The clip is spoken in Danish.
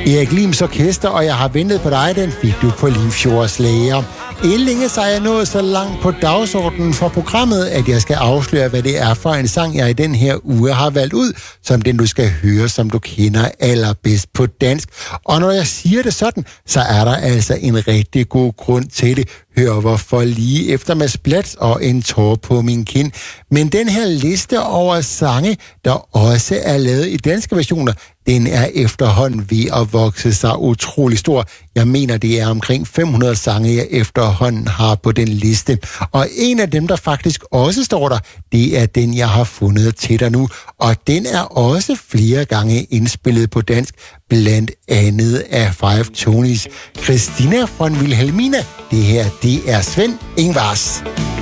Erik Lims Orkester, og jeg har ventet på dig, den fik du på Limfjords Lager. Inden længe så er jeg nået så langt på dagsordenen for programmet, at jeg skal afsløre, hvad det er for en sang, jeg i den her uge har valgt ud, som den du skal høre, som du kender allerbedst på dansk. Og når jeg siger det sådan, så er der altså en rigtig god grund til det. Hør hvorfor lige efter Mads Blats og En tår på min kind. Men den her liste over sange, der også er lavet i danske versioner, den er efterhånden ved at vokse sig utrolig stor. Jeg mener, det er omkring 500 sange, jeg efterhånden har på den liste. Og en af dem, der faktisk også står der, det er den, jeg har fundet til dig nu. Og den er også flere gange indspillet på dansk, blandt andet af Five Tonys. Christina von Wilhelmina. Det her, det er Svend Ingvars.